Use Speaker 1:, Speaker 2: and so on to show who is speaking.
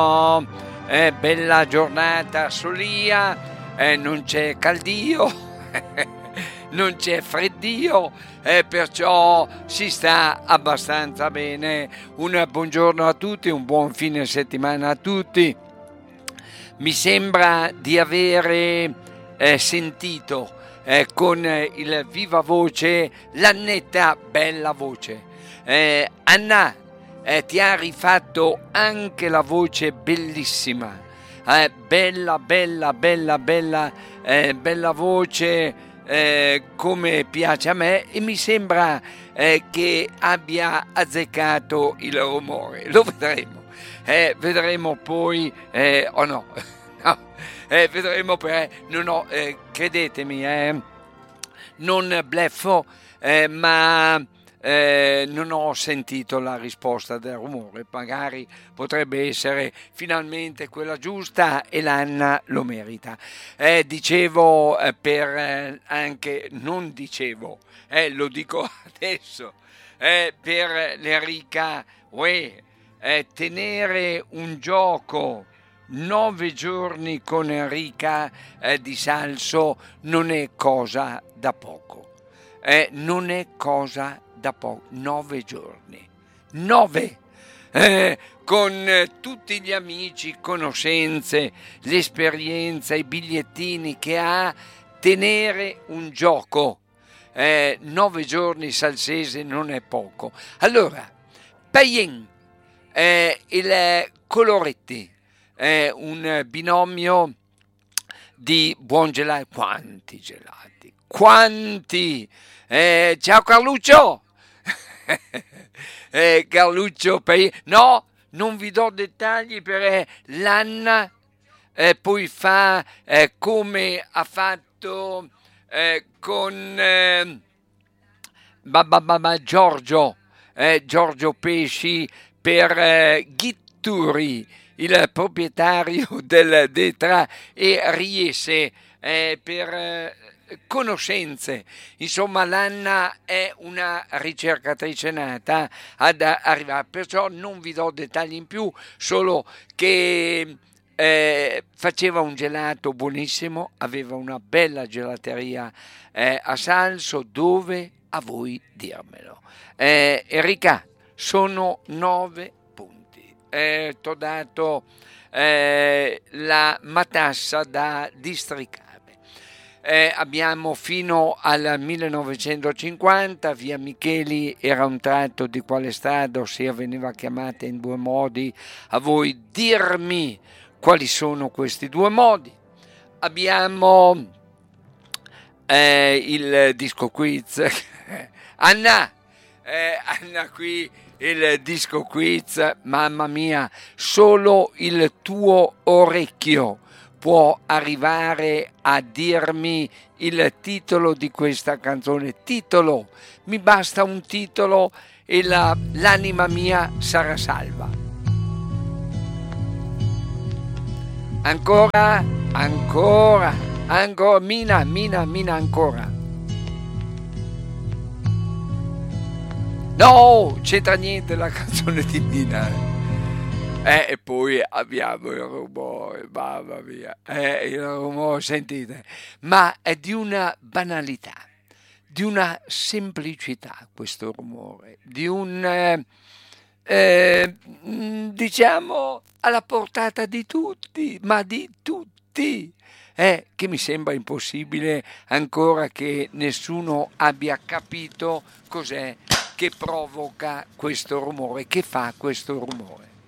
Speaker 1: Bella giornata solia, non c'è caldio, non c'è freddio, perciò si sta abbastanza bene. Un buongiorno a tutti, un buon fine settimana a tutti. Mi sembra di avere sentito con il viva voce l'Annetta bella voce. Anna, ti ha rifatto anche la voce bellissima, bella voce, come piace a me, e mi sembra che abbia azzeccato il rumore. Lo vedremo poi o no. No, vedremo, no, credetemi, non bleffo, ma non ho sentito la risposta del rumore. Magari potrebbe essere finalmente quella giusta e l'Anna lo merita. Dicevo anche, non dicevo, lo dico adesso, per l'Enrica, tenere un gioco 9 giorni con Enrica di Salso non è cosa da poco. Non è cosa da poco. 9 giorni. 9! Con tutti gli amici, conoscenze, l'esperienza, i bigliettini che ha, tenere un gioco. 9 giorni salsese non è poco. Allora, Payen, il Coloretti, un binomio di buon gelato. Quanti gelati, quanti! Ciao Carluccio! Carluccio, no, non vi do dettagli perché l'Anna poi fa come ha fatto con Giorgio Pesci per Ghitturi, il proprietario del Detra, e Riese per conoscenze. Insomma, l'Anna è una ricercatrice nata ad arrivare, perciò non vi do dettagli in più, solo che faceva un gelato buonissimo, aveva una bella gelateria a Salso. Dove? A voi dirmelo. Enrica, sono 9 punti. T'ho dato la matassa da districare. Abbiamo fino al 1950, via Micheli era un tratto di quale strada, ossia veniva chiamata in 2 modi. A voi dirmi quali sono questi 2 modi. Abbiamo il disco quiz. Anna, qui il disco quiz, mamma mia, solo il tuo orecchio può arrivare a dirmi il titolo di questa canzone. Titolo, mi basta un titolo e l'anima mia sarà salva. Ancora, Mina, ancora. No, c'entra niente la canzone di Mina. E poi abbiamo il rumore, mamma mia, il rumore, sentite, ma è di una banalità, di una semplicità questo rumore, di un, diciamo, alla portata di tutti, ma di tutti, che mi sembra impossibile ancora che nessuno abbia capito cos'è che provoca questo rumore, che fa questo rumore.